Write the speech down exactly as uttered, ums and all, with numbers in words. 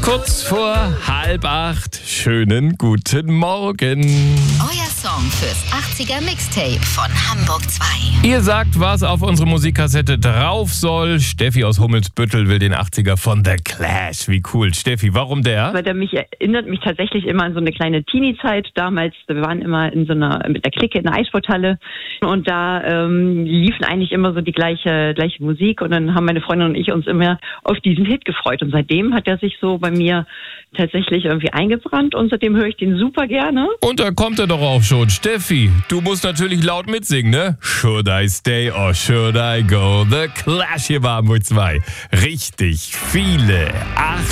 Kurz vor halb acht. Schönen guten Morgen. Euer Song fürs achtziger Mixtape von Hamburg zwei. Ihr sagt, was auf unsere Musikkassette drauf soll. Steffi aus Hummelsbüttel will den achtziger von The Clash. Wie cool. Steffi, warum der? Weil der mich erinnert mich tatsächlich immer an so eine kleine Teenie-Zeit damals. Wir waren immer in so einer, mit der Clique in der Eissporthalle und da ähm, liefen eigentlich immer so die gleiche, gleiche Musik und dann haben meine Freundin und ich uns immer auf diesen Hit gefreut und seitdem hat er sich so bei mir tatsächlich irgendwie eingebrannt und seitdem höre ich den super gerne. Und da kommt er doch auch schon. Steffi, du musst natürlich laut mitsingen, ne? Should I stay or should I go? The Clash hier bei Hamburg zwei. Richtig viele. Ach